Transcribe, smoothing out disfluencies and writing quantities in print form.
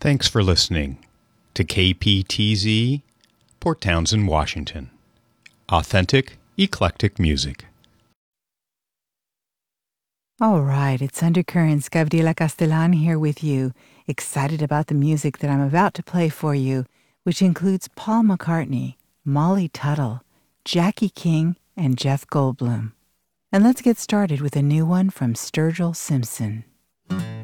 Thanks for listening to KPTZ, Port Townsend, Washington. Authentic, eclectic music. All right, it's Undercurrents, Gabriela Castellan here with you, excited about the music that I'm about to play for you, which includes Paul McCartney, Molly Tuttle, Jackie King, and Jeff Goldblum. And let's get started with a new one from Sturgill Simpson.